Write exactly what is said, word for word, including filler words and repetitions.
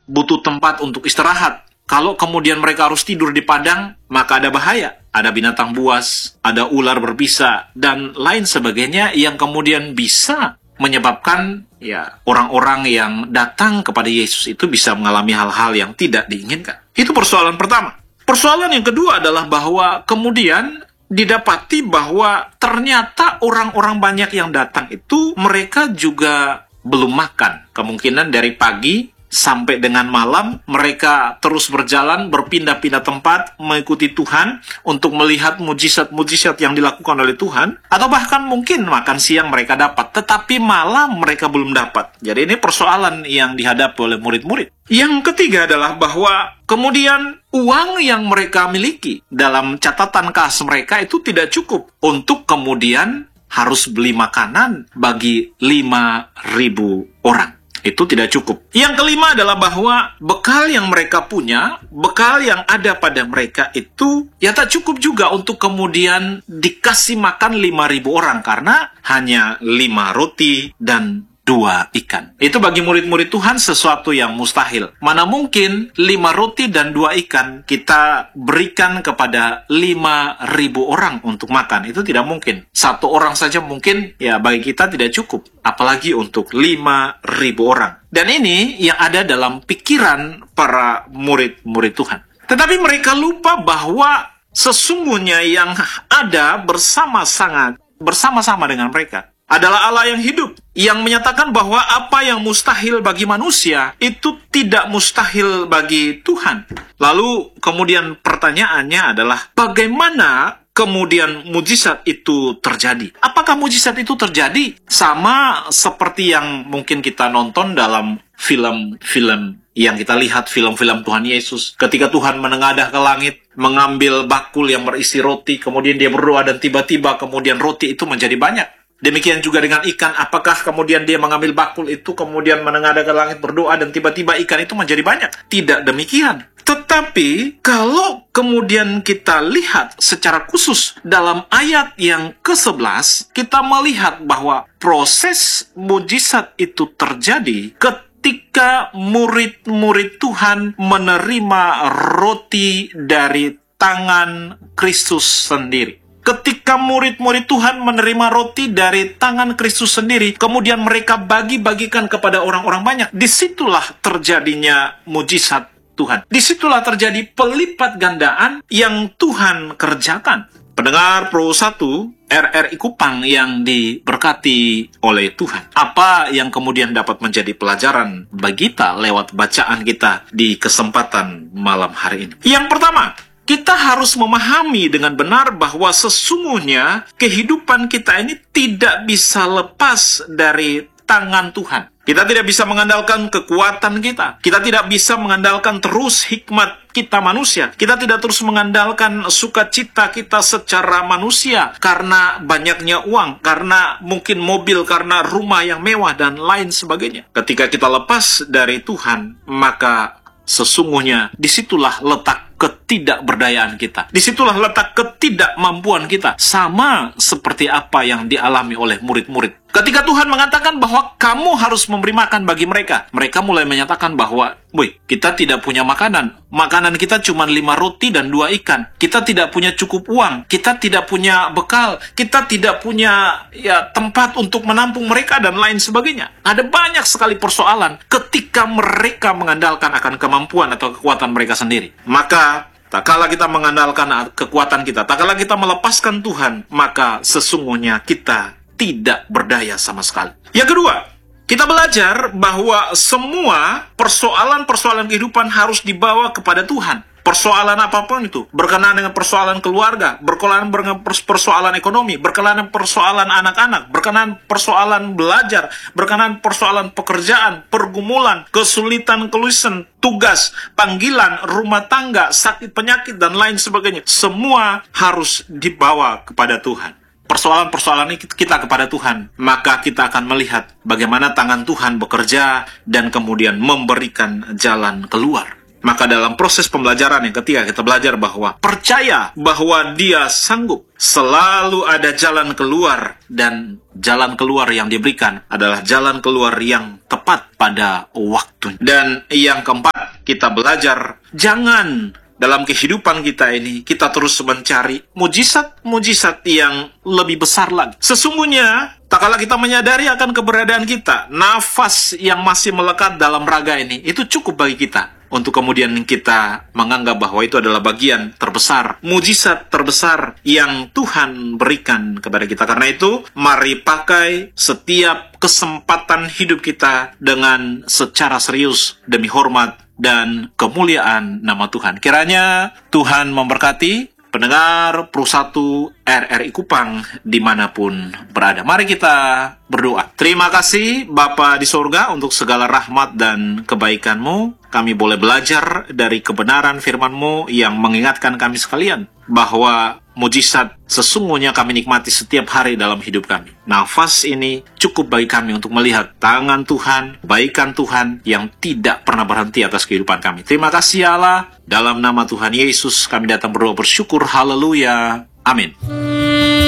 butuh tempat untuk istirahat. Kalau kemudian mereka harus tidur di padang, maka ada bahaya. Ada binatang buas, ada ular berbisa, dan lain sebagainya yang kemudian bisa menyebabkan ya orang-orang yang datang kepada Yesus itu bisa mengalami hal-hal yang tidak diinginkan. Itu persoalan pertama. Persoalan yang kedua adalah bahwa kemudian didapati bahwa ternyata orang-orang banyak yang datang itu mereka juga belum makan. Kemungkinan dari pagi sampai dengan malam mereka terus berjalan, berpindah-pindah tempat mengikuti Tuhan untuk melihat mujizat-mujizat yang dilakukan oleh Tuhan, atau bahkan mungkin makan siang mereka dapat, tetapi malam mereka belum dapat. Jadi ini persoalan yang dihadapi oleh murid-murid. Yang ketiga adalah bahwa kemudian uang yang mereka miliki dalam catatan kas mereka itu tidak cukup untuk kemudian harus beli makanan bagi lima ribu orang. Itu tidak cukup. Yang kelima adalah bahwa bekal yang mereka punya, bekal yang ada pada mereka itu ya tak cukup juga untuk kemudian dikasih makan lima ribu orang karena hanya lima roti dan dua ikan. Itu bagi murid-murid Tuhan sesuatu yang mustahil. Mana mungkin lima roti dan dua ikan kita berikan kepada lima ribu orang untuk makan. Itu tidak mungkin. Satu orang saja mungkin ya bagi kita tidak cukup. Apalagi untuk lima ribu orang. Dan ini yang ada dalam pikiran para murid-murid Tuhan. Tetapi mereka lupa bahwa sesungguhnya yang ada bersama-sama bersama-sama dengan mereka adalah Allah yang hidup, yang menyatakan bahwa apa yang mustahil bagi manusia itu tidak mustahil bagi Tuhan. Lalu kemudian pertanyaannya adalah bagaimana kemudian mujizat itu terjadi? Apakah mujizat itu terjadi sama seperti yang mungkin kita nonton dalam film-film yang kita lihat, film-film Tuhan Yesus, ketika Tuhan menengadah ke langit, mengambil bakul yang berisi roti, kemudian dia berdoa dan tiba-tiba kemudian roti itu menjadi banyak. Demikian juga dengan ikan, apakah kemudian dia mengambil bakul itu, kemudian menengadah ke langit berdoa, dan tiba-tiba ikan itu menjadi banyak? Tidak demikian. Tetapi, kalau kemudian kita lihat secara khusus dalam ayat yang kesebelas, kita melihat bahwa proses mujizat itu terjadi ketika murid-murid Tuhan menerima roti dari tangan Kristus sendiri. Ketika murid-murid Tuhan menerima roti dari tangan Kristus sendiri, kemudian mereka bagi-bagikan kepada orang-orang banyak. Disitulah terjadinya mujizat Tuhan. Disitulah terjadi pelipat gandaan yang Tuhan kerjakan. Pendengar Pro satu, R R I Kupang yang diberkati oleh Tuhan. Apa yang kemudian dapat menjadi pelajaran bagi kita lewat bacaan kita di kesempatan malam hari ini? Yang pertama, kita harus memahami dengan benar bahwa sesungguhnya kehidupan kita ini tidak bisa lepas dari tangan Tuhan. Kita tidak bisa mengandalkan kekuatan kita. Kita tidak bisa mengandalkan terus hikmat kita manusia. Kita tidak terus mengandalkan sukacita kita secara manusia karena banyaknya uang, karena mungkin mobil, karena rumah yang mewah, dan lain sebagainya. Ketika kita lepas dari Tuhan, maka sesungguhnya disitulah letak ketidakberdayaan kita. Disitulah letak ketidakmampuan kita. Sama seperti apa yang dialami oleh murid-murid. Ketika Tuhan mengatakan bahwa kamu harus memberi makan bagi mereka, mereka mulai menyatakan bahwa, wih, kita tidak punya makanan. Makanan kita cuma lima roti dan dua ikan. Kita tidak punya cukup uang. Kita tidak punya bekal. Kita tidak punya ya tempat untuk menampung mereka dan lain sebagainya. Ada banyak sekali persoalan ketika mereka mengandalkan akan kemampuan atau kekuatan mereka sendiri. Maka tak kala kita mengandalkan kekuatan kita, tak kala kita melepaskan Tuhan, maka sesungguhnya kita tidak berdaya sama sekali. Yang kedua, kita belajar bahwa semua persoalan-persoalan kehidupan harus dibawa kepada Tuhan. Persoalan apapun itu, berkenaan dengan persoalan keluarga, berkenaan dengan persoalan ekonomi, berkenaan persoalan anak-anak, berkenaan persoalan belajar, berkenaan persoalan pekerjaan, pergumulan, kesulitan, keluisan, tugas, panggilan, rumah tangga, sakit, penyakit, dan lain sebagainya. Semua harus dibawa kepada Tuhan. Persoalan-persoalan ini kita kepada Tuhan, maka kita akan melihat bagaimana tangan Tuhan bekerja dan kemudian memberikan jalan keluar. Maka dalam proses pembelajaran yang ketiga, kita belajar bahwa percaya bahwa Dia sanggup. Selalu ada jalan keluar, dan jalan keluar yang diberikan adalah jalan keluar yang tepat pada waktunya. Dan yang keempat, kita belajar, jangan dalam kehidupan kita ini, kita terus mencari mujizat-mujizat yang lebih besar lagi. Sesungguhnya, tak kala kita menyadari akan keberadaan kita, nafas yang masih melekat dalam raga ini, itu cukup bagi kita. Untuk kemudian kita menganggap bahwa itu adalah bagian terbesar, mujizat terbesar yang Tuhan berikan kepada kita. Karena itu, mari pakai setiap kesempatan hidup kita dengan secara serius demi hormat dan kemuliaan nama Tuhan. Kiranya Tuhan memberkati pendengar Pro satu R R I Kupang dimanapun berada. Mari kita berdoa. Terima kasih Bapa di sorga untuk segala rahmat dan kebaikan-Mu. Kami boleh belajar dari kebenaran firman-Mu yang mengingatkan kami sekalian bahwa mujizat sesungguhnya kami nikmati setiap hari dalam hidup kami. Nafas ini cukup bagi kami untuk melihat tangan Tuhan, kebaikan Tuhan yang tidak pernah berhenti atas kehidupan kami. Terima kasih Allah. Dalam nama Tuhan Yesus kami datang berdoa bersyukur. Haleluya. Amin.